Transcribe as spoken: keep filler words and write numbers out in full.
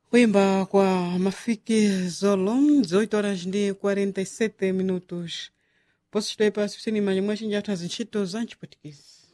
Wimba kwa Mafiki Zolo, dezoito horas de quarenta e sete minutos. Posso estar para assistir imagem mais em jatas em chitos antes português.